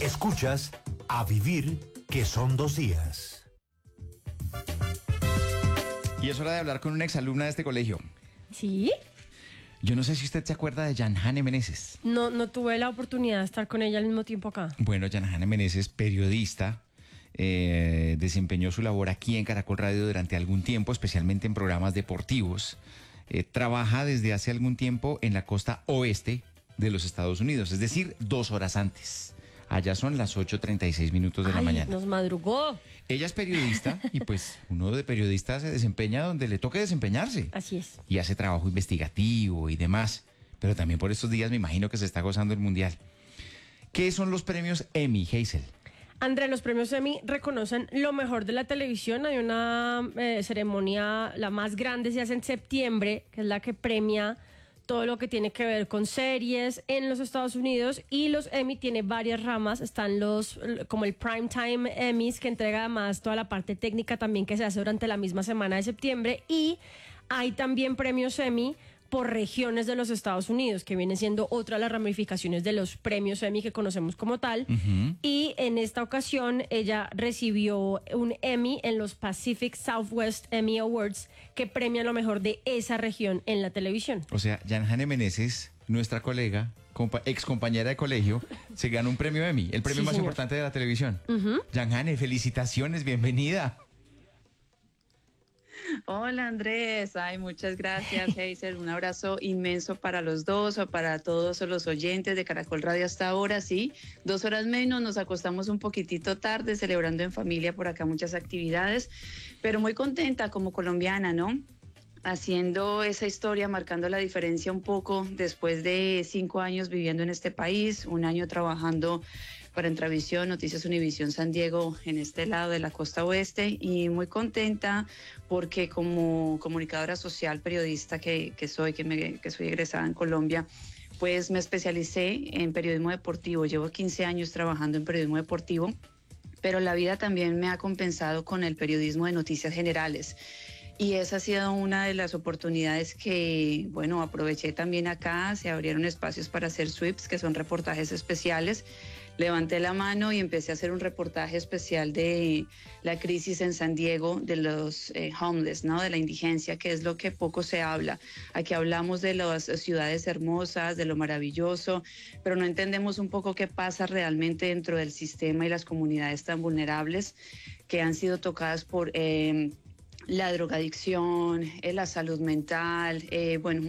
Escuchas A Vivir, que son 2 días. Y es hora de hablar con una exalumna de este colegio. ¿Sí? Yo no sé si usted se acuerda de Yanhane Meneses. No tuve la oportunidad de estar con ella al mismo tiempo acá. Bueno, Yanhane Meneses, periodista, desempeñó su labor aquí en Caracol Radio durante algún tiempo, especialmente en programas deportivos. Trabaja desde hace algún tiempo en la costa oeste de los Estados Unidos, es decir, 2 horas antes. Allá son las 8:36 de la mañana. Nos madrugó. Ella es periodista y pues uno de periodistas se desempeña donde le toque desempeñarse. Así es. Y hace trabajo investigativo y demás. Pero también por estos días me imagino que se está gozando el Mundial. ¿Qué son los premios Emmy, Hazel? André, los premios Emmy reconocen lo mejor de la televisión. Hay una ceremonia, la más grande se hace en septiembre, que es la que premia todo lo que tiene que ver con series en los Estados Unidos, y los Emmy tiene varias ramas. Están los, como el Primetime Emmys, que entrega además toda la parte técnica también que se hace durante la misma semana de septiembre, y hay también premios Emmy por regiones de los Estados Unidos, que viene siendo otra de las ramificaciones de los premios Emmy que conocemos como tal. Y en esta ocasión ella recibió un Emmy en los Pacific Southwest Emmy Awards, que premian lo mejor de esa región en la televisión. O sea, Yanhane Meneses, nuestra colega, ex compañera de colegio, se ganó un premio Emmy, el premio Sí, más señor. importante de la televisión. Yanhane, felicitaciones, bienvenida. Hola Andrés, muchas gracias Hazel, un abrazo inmenso para los dos o para todos los oyentes de Caracol Radio hasta ahora, sí, 2 horas menos, nos acostamos un poquitito tarde celebrando en familia por acá muchas actividades, pero muy contenta como colombiana, ¿no? Haciendo esa historia, marcando la diferencia un poco después de 5 años viviendo en este país, 1 año trabajando para Entravisión, Noticias Univisión San Diego, en este lado de la costa oeste, y muy contenta porque como comunicadora social, periodista que soy egresada en Colombia, pues me especialicé en periodismo deportivo. Llevo 15 años trabajando en periodismo deportivo, pero la vida también me ha compensado con el periodismo de noticias generales. Y esa ha sido una de las oportunidades que, bueno, aproveché también acá. Se abrieron espacios para hacer sweeps, que son reportajes especiales. Levanté la mano y empecé a hacer un reportaje especial de la crisis en San Diego, de los homeless, ¿no? De la indigencia, que es lo que poco se habla. Aquí hablamos de las ciudades hermosas, de lo maravilloso, pero no entendemos un poco qué pasa realmente dentro del sistema y las comunidades tan vulnerables que han sido tocadas por la drogadicción, la salud mental, bueno,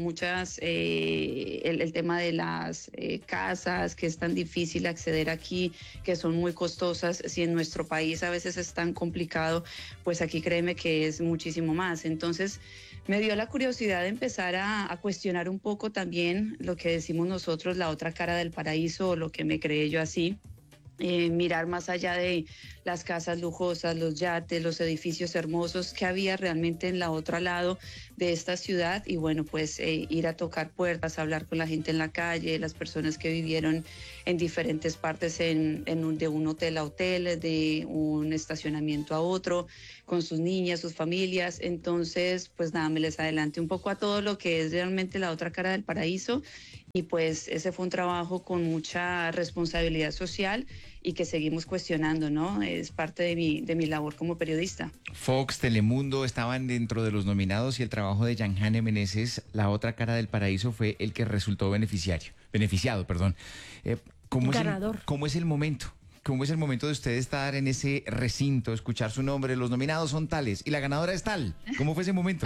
el tema de las casas, que es tan difícil acceder aquí, que son muy costosas. Si en nuestro país a veces es tan complicado, pues aquí créeme que es muchísimo más. Entonces me dio la curiosidad de empezar a cuestionar un poco también lo que decimos nosotros, la otra cara del paraíso, o lo que me creé yo así. Mirar más allá de las casas lujosas, los yates, los edificios hermosos que había realmente en la otra lado de esta ciudad, y bueno, pues ir a tocar puertas, hablar con la gente en la calle, las personas que vivieron en diferentes partes de un hotel a hotel, de un estacionamiento a otro, con sus niñas, sus familias. Entonces, pues nada, me les adelanté un poco a todo lo que es realmente la otra cara del paraíso. Y pues ese fue un trabajo con mucha responsabilidad social y que seguimos cuestionando, ¿no? Es parte de mi labor como periodista. Fox, Telemundo estaban dentro de los nominados, y el trabajo de Yanhane Meneses, la otra cara del paraíso, fue el que resultó beneficiado. Ganador. ¿Cómo es el momento? ¿Cómo es el momento de usted estar en ese recinto, escuchar su nombre, los nominados son tales y la ganadora es tal? ¿Cómo fue ese momento?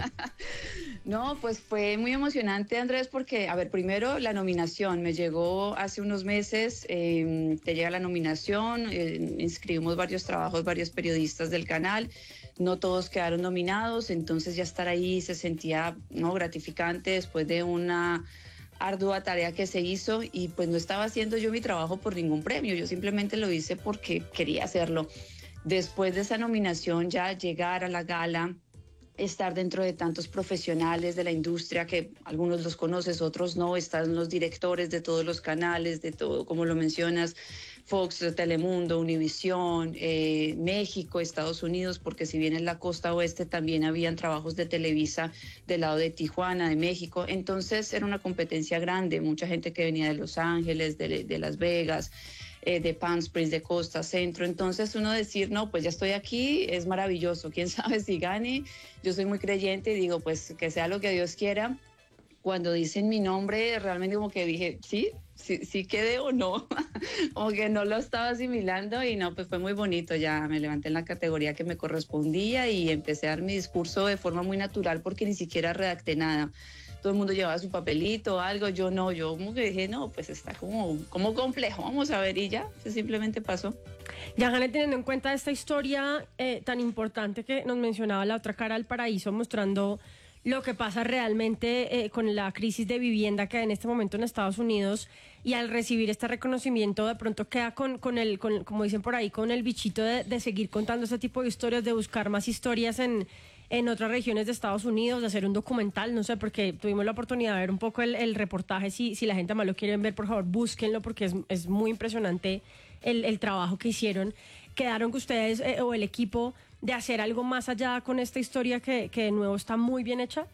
No, pues fue muy emocionante, Andrés, porque, a ver, primero la nominación me llegó hace unos meses. Te llega la nominación, inscribimos varios trabajos, varios periodistas del canal, no todos quedaron nominados, entonces ya estar ahí se sentía, ¿no?, gratificante después de una ardua tarea que se hizo, y pues no estaba haciendo yo mi trabajo por ningún premio, yo simplemente lo hice porque quería hacerlo. Después de esa nominación, ya llegar a la gala, estar dentro de tantos profesionales de la industria, que algunos los conoces, otros no, están los directores de todos los canales, de todo, como lo mencionas, Fox, Telemundo, Univisión, México, Estados Unidos, porque si bien en la costa oeste también habían trabajos de Televisa del lado de Tijuana, de México. Entonces era una competencia grande, mucha gente que venía de Los Ángeles, de Las Vegas, de Palm Springs, de Costa Centro. Entonces uno decir, no, pues ya estoy aquí, es maravilloso. Quién sabe si gane. Yo soy muy creyente y digo, pues que sea lo que Dios quiera. Cuando dicen mi nombre, realmente como que dije, sí quedé o no, como que no lo estaba asimilando y no, pues fue muy bonito, ya me levanté en la categoría que me correspondía y empecé a dar mi discurso de forma muy natural porque ni siquiera redacté nada. Todo el mundo llevaba su papelito, algo, yo no, yo como que dije, no, pues está como complejo, vamos a ver y ya, pues simplemente pasó. Yajane, teniendo en cuenta esta historia tan importante que nos mencionaba La Otra Cara del Paraíso, mostrando lo que pasa realmente con la crisis de vivienda que hay en este momento en Estados Unidos, y al recibir este reconocimiento de pronto queda como dicen por ahí, con el bichito de seguir contando este tipo de historias, de buscar más historias en otras regiones de Estados Unidos, de hacer un documental, no sé, porque tuvimos la oportunidad de ver un poco el reportaje. Si la gente más lo quieren ver, por favor, búsquenlo porque es muy impresionante el trabajo que hicieron. Quedaron que ustedes o el equipo de hacer algo más allá con esta historia que de nuevo está muy bien hecha.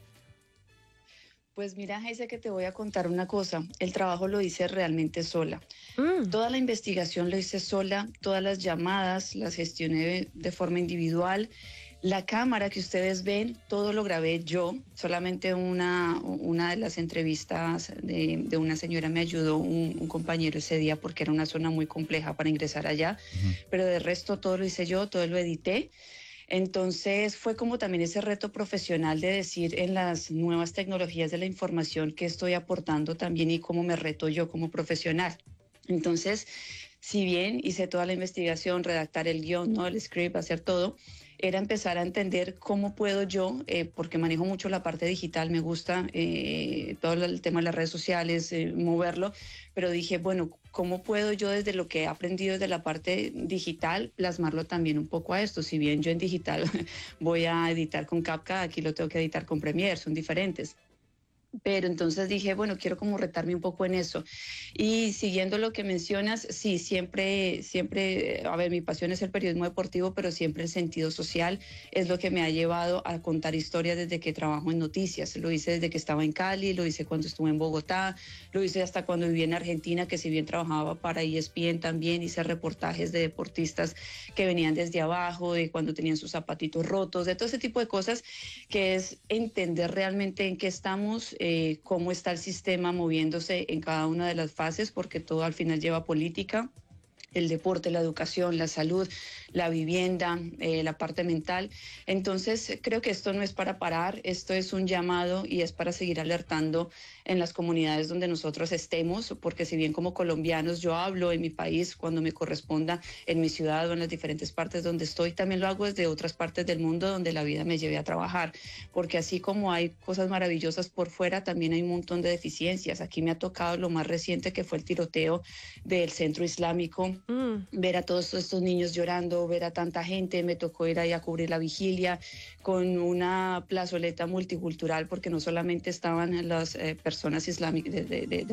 Pues mira, Heise, que te voy a contar una cosa. El trabajo lo hice realmente sola. Toda la investigación lo hice sola, todas las llamadas las gestioné de forma individual. La cámara que ustedes ven, todo lo grabé yo. Solamente una de las entrevistas de una señora me ayudó un compañero ese día porque era una zona muy compleja para ingresar allá. Pero de resto todo lo hice yo, todo lo edité. Entonces fue como también ese reto profesional de decir en las nuevas tecnologías de la información qué estoy aportando también y cómo me reto yo como profesional. Entonces, si bien hice toda la investigación, redactar el guión, ¿no? El script, hacer todo, era empezar a entender cómo puedo yo, porque manejo mucho la parte digital, me gusta todo el tema de las redes sociales, moverlo, pero dije, bueno, ¿cómo puedo yo desde lo que he aprendido desde la parte digital plasmarlo también un poco a esto? Si bien yo en digital voy a editar con CapCut, aquí lo tengo que editar con Premiere, son diferentes. Pero entonces dije, bueno, quiero como retarme un poco en eso. Y siguiendo lo que mencionas, sí, siempre, a ver, mi pasión es el periodismo deportivo, pero siempre el sentido social es lo que me ha llevado a contar historias desde que trabajo en noticias. Lo hice desde que estaba en Cali, lo hice cuando estuve en Bogotá, lo hice hasta cuando viví en Argentina, que si bien trabajaba para ESPN también, hice reportajes de deportistas que venían desde abajo, de cuando tenían sus zapatitos rotos, de todo ese tipo de cosas, que es entender realmente en qué estamos, cómo está el sistema moviéndose en cada una de las fases, porque todo al final lleva política, el deporte, la educación, la salud, la vivienda, la parte mental. Entonces, creo que esto no es para parar, esto es un llamado y es para seguir alertando en las comunidades donde nosotros estemos, porque si bien como colombianos yo hablo en mi país cuando me corresponda, en mi ciudad o en las diferentes partes donde estoy, también lo hago desde otras partes del mundo donde la vida me lleve a trabajar, porque así como hay cosas maravillosas por fuera, también hay un montón de deficiencias. Aquí me ha tocado lo más reciente, que fue el tiroteo del centro islámico, ver a todos estos niños llorando, ver a tanta gente. Me tocó ir ahí a cubrir la vigilia con una plazoleta multicultural, porque no solamente estaban las personas islámicas de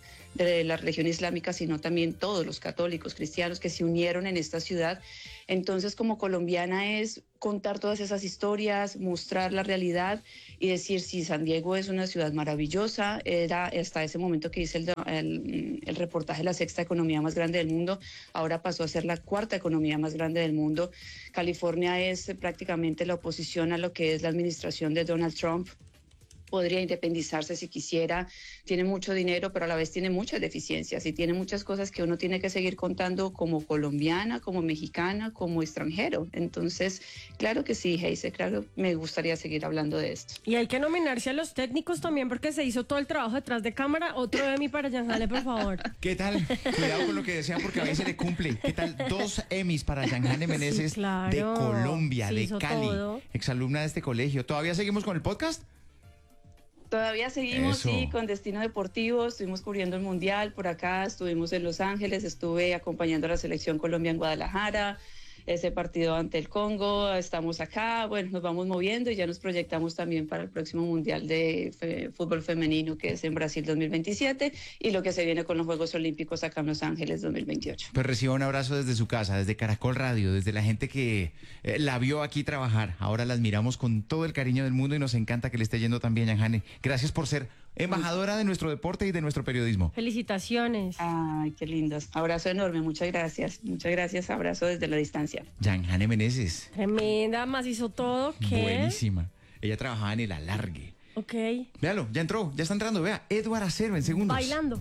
la religión islámica, sino también todos los católicos, cristianos que se unieron en esta ciudad. Entonces, como colombiana, es contar todas esas historias, mostrar la realidad y decir, sí, San Diego es una ciudad maravillosa. Era hasta ese momento que hice el reportaje, la sexta economía más grande del mundo, ahora pasó a ser la cuarta economía más grande del mundo. California es prácticamente la oposición a lo que es la administración de Donald Trump. Podría independizarse si quisiera, tiene mucho dinero, pero a la vez tiene muchas deficiencias y tiene muchas cosas que uno tiene que seguir contando como colombiana, como mexicana, como extranjero. Entonces, claro que sí, Heise, claro, me gustaría seguir hablando de esto. Y hay que nominarse a los técnicos también, porque se hizo todo el trabajo detrás de cámara. Otro Emmy para Yanjane, por favor. ¿Qué tal? Cuidado con lo que desean, porque a veces le cumple. ¿Qué tal? 2 Emmys para Yanjane Meneses, Sí, claro. de Colombia, Sí, de hizo Cali, todo. exalumna de este colegio. ¿Todavía seguimos con el podcast? Todavía seguimos, Eso. sí, con Destino Deportivo, estuvimos cubriendo el Mundial por acá, estuvimos en Los Ángeles, estuve acompañando a la Selección Colombia en Guadalajara, ese partido ante el Congo, estamos acá, bueno, nos vamos moviendo y ya nos proyectamos también para el próximo Mundial de Fútbol Femenino, que es en Brasil 2027, y lo que se viene con los Juegos Olímpicos acá en Los Ángeles 2028. Pues reciba un abrazo desde su casa, desde Caracol Radio, desde la gente que la vio aquí trabajar. Ahora la admiramos con todo el cariño del mundo y nos encanta que le esté yendo tan bien, Yanjane. Gracias por ser embajadora de nuestro deporte y de nuestro periodismo. Felicitaciones. Ay, qué lindos. Abrazo enorme, muchas gracias. Muchas gracias, abrazo desde la distancia. Yanjane Meneses, Tremenda, más hizo todo. ¿Qué? buenísima. Ella trabajaba en el alargue. Ok. Véalo, ya entró, ya está entrando, vea, Edward Acero en segundos. Bailando.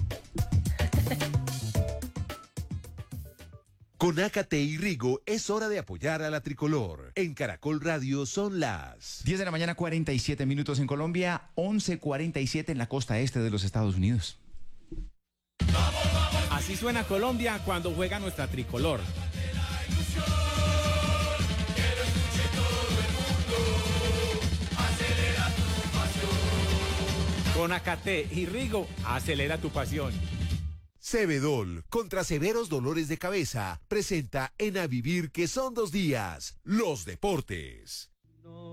Con Ácate y Rigo es hora de apoyar a la tricolor. En Caracol Radio son las 10 de la mañana, 47 minutos en Colombia, 11:47 en la costa este de los Estados Unidos. Así suena Colombia cuando juega nuestra tricolor. Con Ácate y Rigo, acelera tu pasión. Cebedol, contra severos dolores de cabeza, presenta en A Vivir que son 2 días, los deportes.